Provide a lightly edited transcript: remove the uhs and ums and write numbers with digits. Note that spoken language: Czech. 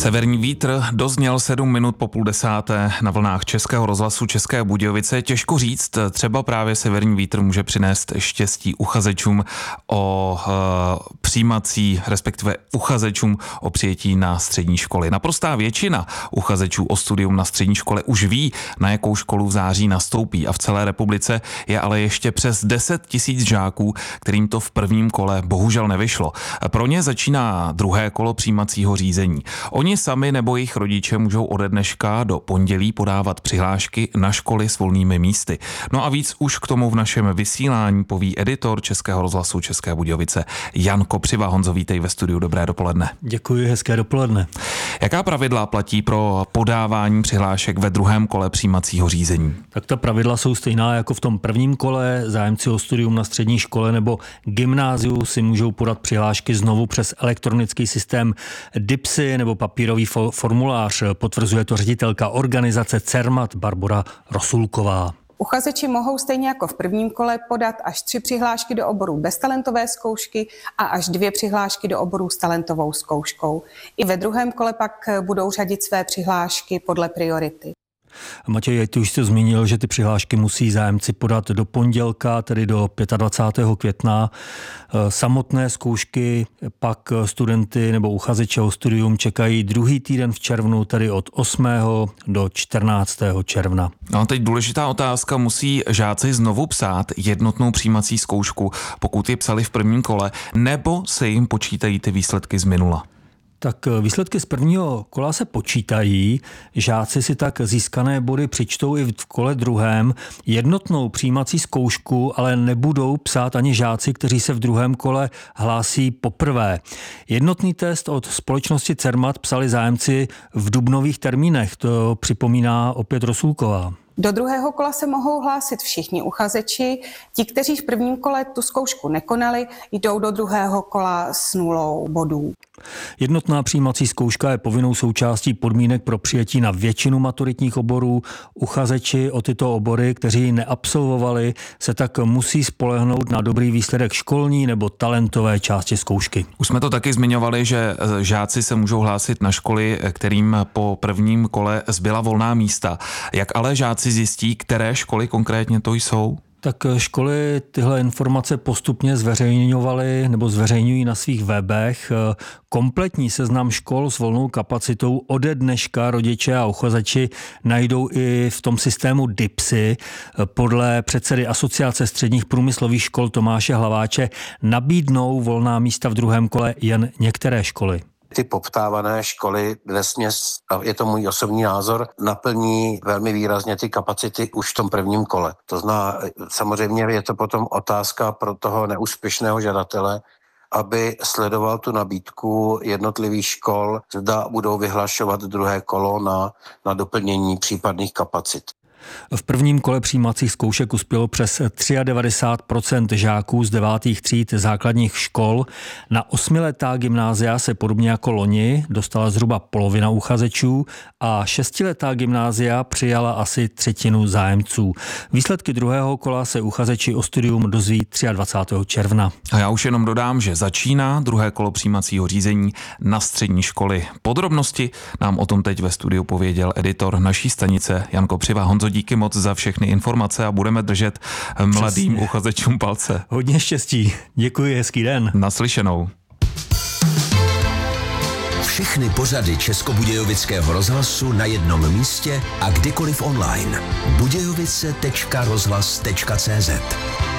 Severní vítr dozněl 7 minut po 9:30 na vlnách Českého rozhlasu České Budějovice. Těžko říct, třeba právě severní vítr může přinést štěstí uchazečům o přijímací, respektive uchazečům o přijetí na střední školy. Naprostá většina uchazečů o studium na střední škole už ví, na jakou školu v září nastoupí, a v celé republice je ale ještě přes 10 000 žáků, kterým to v prvním kole bohužel nevyšlo. Pro ně začíná druhé kolo přijímacího řízení. Oni sami nebo jejich rodiče můžou ode dneška do pondělí podávat přihlášky na školy s volnými místy. No a víc už k tomu v našem vysílání poví editor Českého rozhlasu České Budějovice Jan Kopřiva. Honzo, vítej ve studiu, dobré dopoledne. Děkuji, hezké dopoledne. Jaká pravidla platí pro podávání přihlášek ve druhém kole přijímacího řízení? Tak ta pravidla jsou stejná jako v tom prvním kole. Zájemci o studium na střední škole nebo gymnáziu si můžou podat přihlášky znovu přes elektronický systém DIPSy nebo papírový formulář. Potvrzuje to ředitelka organizace CERMAT Barbora Rosulková. Uchazeči mohou stejně jako v prvním kole podat až 3 přihlášky do oborů bez talentové zkoušky a až 2 přihlášky do oborů s talentovou zkouškou. I ve druhém kole pak budou řadit své přihlášky podle priority. Matěj, ty už jsi zmínil, že ty přihlášky musí zájemci podat do pondělka, tedy do 25. května. Samotné zkoušky pak studenty nebo uchazeče o studium čekají druhý týden v červnu, tedy od 8. do 14. června. No a teď důležitá otázka, musí žáci znovu psát jednotnou přijímací zkoušku, pokud je psali v prvním kole, nebo se jim počítají ty výsledky z minula? Tak výsledky z prvního kola se počítají, žáci si tak získané body přičtou i v kole druhém. Jednotnou přijímací zkoušku ale nebudou psát ani žáci, kteří se v druhém kole hlásí poprvé. Jednotný test od společnosti CERMAT psali zájemci v dubnových termínech, to připomíná opět Rosulková. Do druhého kola se mohou hlásit všichni uchazeči. Ti, kteří v prvním kole tu zkoušku nekonali, jdou do druhého kola s 0 bodů. Jednotná přijímací zkouška je povinnou součástí podmínek pro přijetí na většinu maturitních oborů. Uchazeči o tyto obory, kteří ji neabsolvovali, se tak musí spolehnout na dobrý výsledek školní nebo talentové části zkoušky. Už jsme to taky zmiňovali, že žáci se můžou hlásit na školy, kterým po prvním kole zbyla volná místa. Jak ale žáci zjistí, které školy konkrétně to jsou? Tak školy tyhle informace postupně zveřejňovaly nebo zveřejňují na svých webech. Kompletní seznam škol s volnou kapacitou ode dneška rodiče a uchazeči najdou i v tom systému DIPSy. Podle předsedy Asociace středních průmyslových škol Tomáše Hlaváče nabídnou volná místa v druhém kole jen některé školy. Ty poptávané školy vesměs, a je to můj osobní názor, naplní velmi výrazně ty kapacity už v tom prvním kole. To znamená, samozřejmě je to potom otázka pro toho neúspěšného žadatele, aby sledoval tu nabídku jednotlivých škol, zda budou vyhlašovat druhé kolo na doplnění případných kapacit. V prvním kole přijímacích zkoušek uspělo přes 93% žáků z 9. tříd základních škol. Na 8letá gymnázia se podobně jako loni dostala zhruba polovina uchazečů a 6letá gymnázia přijala asi 1/3 zájemců. Výsledky druhého kola se uchazeči o studium dozví 23. června. A já už jenom dodám, že začíná druhé kolo přijímacího řízení na střední školy. Podrobnosti nám o tom teď ve studiu pověděl editor naší stanice Jan Kopřiva. Honzo, díky moc za všechny informace a budeme držet mladým uchazečům palce. Hodně štěstí. Děkuji, hezký den. Naslyšenou. Všechny pořady Českobudějovického rozhlasu na jednom místě a kdykoliv online. budějovice.rozhlas.cz